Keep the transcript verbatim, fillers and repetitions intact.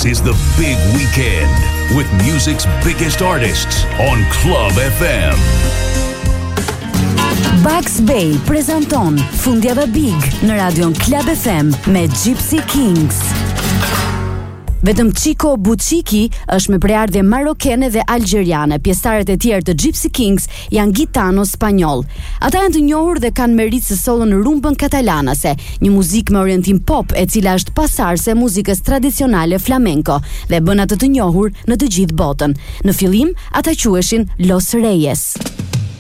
This is the big weekend with music's biggest artists on Club F M. Bugs Bay prezanton Fundjava Big në radion Club F M me Gypsy Kings. Vetëm Chico Buchiki është me preardhje marokene dhe algjeriane. Pjesëtarët e tjerë të Gypsy Kings janë gitano-spanjoll. Ata janë të njohur dhe kanë meritë së sollën rumbën katalanase, një muzikë me orientim pop e cila është pasarse muzikës tradicionale flamenco dhe bën atë të njohur në të gjithë botën. Në fillim ata quheshin Los Reyes.